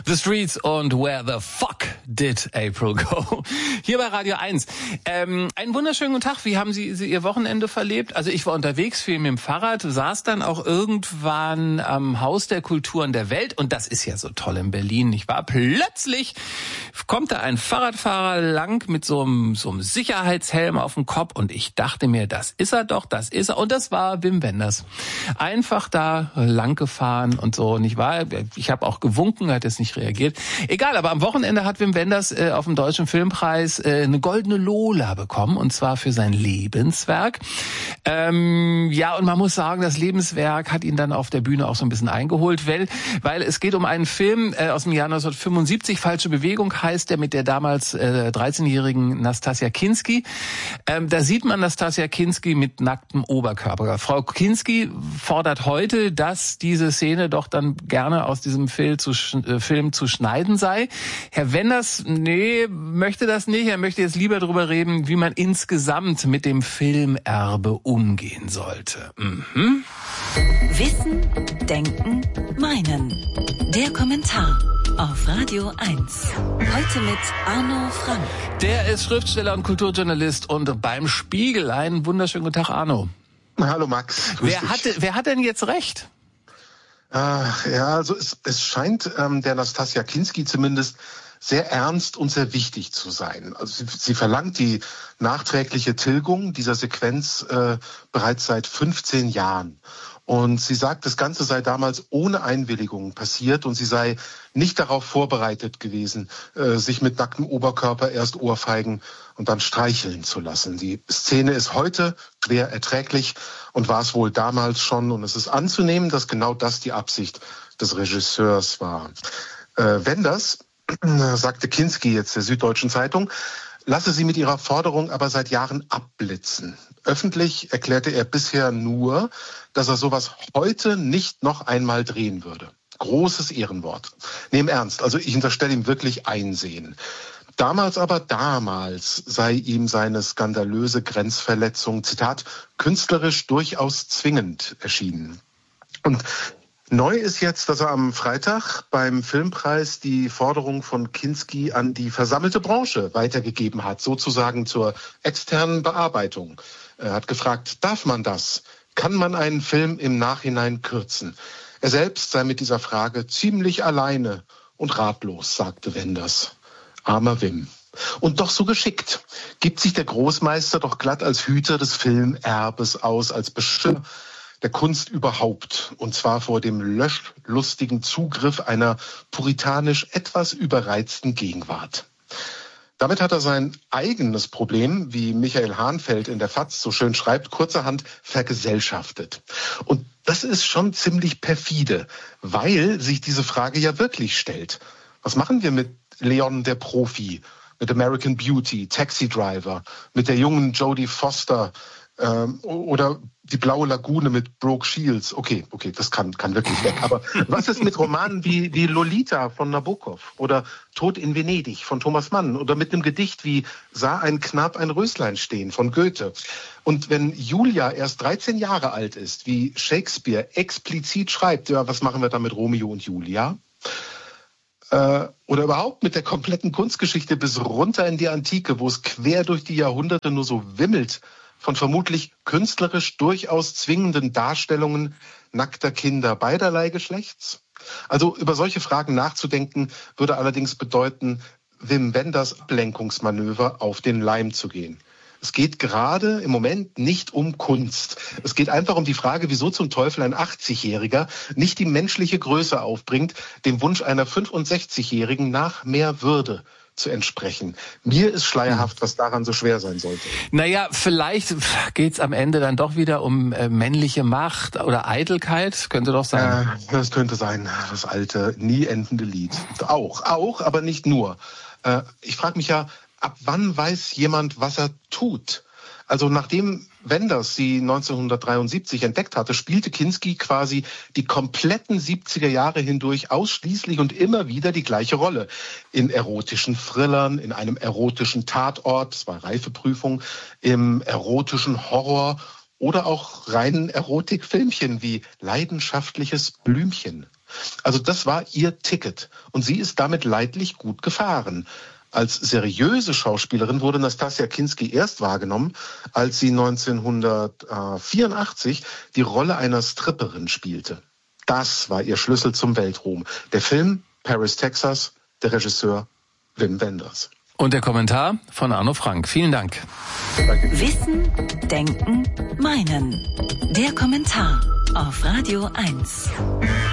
The Streets und Where the Fuck Did April Go? Hier bei Radio 1. Einen wunderschönen guten Tag. Wie haben Sie Ihr Wochenende verlebt? Also ich war unterwegs, viel mit dem Fahrrad, saß dann auch irgendwann am Haus der Kulturen der Welt. Und das ist ja so toll in Berlin. Ich war plötzlich, kommt da ein Fahrradfahrer lang mit so einem Sicherheitshelm auf dem Kopf. Und ich dachte mir, das ist er doch, das ist er. Und das war Wim Wenders. Einfach da lang gefahren und so. Und ich habe auch gewunken, hat jetzt nicht reagiert. Egal, aber am Wochenende hat Wim Wenders auf dem Deutschen Filmpreis eine goldene Lola bekommen, und zwar für sein Lebenswerk. Ja, und man muss sagen, das Lebenswerk hat ihn dann auf der Bühne auch so ein bisschen eingeholt, weil es geht um einen Film aus dem Jahr 1975, Falsche Bewegung heißt der, mit der damals 13-jährigen Nastassja Kinski. Da sieht man Nastassja Kinski mit nacktem Oberkörper. Frau Kinski fordert heute, dass diese Szene doch dann gerne aus diesem Film zu schneiden sei. Herr Wenders, möchte das nicht. Er möchte jetzt lieber darüber reden, wie man insgesamt mit dem Filmerbe umgehen sollte. Mhm. Wissen, Denken, Meinen. Der Kommentar auf Radio 1. Heute mit Arno Frank. Der ist Schriftsteller und Kulturjournalist und beim Spiegel. Einen wunderschönen guten Tag, Arno. Hallo Max. Wer hat denn jetzt recht? Ja, also es scheint der Nastassja Kinski zumindest sehr ernst und sehr wichtig zu sein. Also sie verlangt die nachträgliche Tilgung dieser Sequenz bereits seit 15 Jahren. Und sie sagt, das Ganze sei damals ohne Einwilligung passiert und sie sei nicht darauf vorbereitet gewesen, sich mit nacktem Oberkörper erst ohrfeigen und dann streicheln zu lassen. Die Szene ist heute schwer erträglich und war es wohl damals schon. Und es ist anzunehmen, dass genau das die Absicht des Regisseurs war. Wenders, sagte Kinski jetzt der Süddeutschen Zeitung, lasse sie mit ihrer Forderung aber seit Jahren abblitzen. Öffentlich erklärte er bisher nur, dass er sowas heute nicht noch einmal drehen würde. Großes Ehrenwort. Im Ernst, also ich unterstelle ihm wirklich Einsehen. Damals sei ihm seine skandalöse Grenzverletzung, Zitat, künstlerisch durchaus zwingend erschienen. Und neu ist jetzt, dass er am Freitag beim Filmpreis die Forderung von Kinski an die versammelte Branche weitergegeben hat, sozusagen zur externen Bearbeitung. Er hat gefragt, darf man das? Kann man einen Film im Nachhinein kürzen? Er selbst sei mit dieser Frage ziemlich alleine und ratlos, sagte Wenders. Armer Wim. Und doch so geschickt. Gibt sich der Großmeister doch glatt als Hüter des Filmerbes aus, als Beschützer der Kunst überhaupt, und zwar vor dem löschlustigen Zugriff einer puritanisch etwas überreizten Gegenwart. Damit hat er sein eigenes Problem, wie Michael Hahnfeld in der FAZ so schön schreibt, kurzerhand vergesellschaftet. Und das ist schon ziemlich perfide, weil sich diese Frage ja wirklich stellt. Was machen wir mit Leon der Profi, mit American Beauty, Taxi Driver, mit der jungen Jodie Foster, oder die Blaue Lagune mit Brooke Shields. Okay, das kann wirklich weg. Aber was ist mit Romanen wie Lolita von Nabokov oder Tod in Venedig von Thomas Mann oder mit einem Gedicht wie Sah ein Knab ein Röslein stehen von Goethe? Und wenn Julia erst 13 Jahre alt ist, wie Shakespeare explizit schreibt, ja, was machen wir da mit Romeo und Julia? Oder überhaupt mit der kompletten Kunstgeschichte bis runter in die Antike, wo es quer durch die Jahrhunderte nur so wimmelt von vermutlich künstlerisch durchaus zwingenden Darstellungen nackter Kinder beiderlei Geschlechts? Also über solche Fragen nachzudenken, würde allerdings bedeuten, Wim Wenders Ablenkungsmanöver auf den Leim zu gehen. Es geht gerade im Moment nicht um Kunst. Es geht einfach um die Frage, wieso zum Teufel ein 80-Jähriger nicht die menschliche Größe aufbringt, dem Wunsch einer 65-Jährigen nach mehr Würde zu entsprechen. Mir ist schleierhaft, was daran so schwer sein sollte. Naja, vielleicht geht's am Ende dann doch wieder um männliche Macht oder Eitelkeit, könnte doch sein. Das könnte sein, das alte, nie endende Lied. Auch, aber nicht nur. Ich frage mich ja, ab wann weiß jemand, was er tut? Also nachdem Wenders sie 1973 entdeckt hatte, spielte Kinski quasi die kompletten 70er Jahre hindurch ausschließlich und immer wieder die gleiche Rolle. In erotischen Thrillern, in einem erotischen Tatort, das war Reifeprüfung, im erotischen Horror oder auch reinen Erotikfilmchen wie Leidenschaftliches Blümchen. Also das war ihr Ticket und sie ist damit leidlich gut gefahren. Als seriöse Schauspielerin wurde Nastassja Kinski erst wahrgenommen, als sie 1984 die Rolle einer Stripperin spielte. Das war ihr Schlüssel zum Weltruhm. Der Film Paris, Texas, der Regisseur Wim Wenders. Und der Kommentar von Arno Frank. Vielen Dank. Danke. Wissen, Denken, Meinen. Der Kommentar auf Radio 1.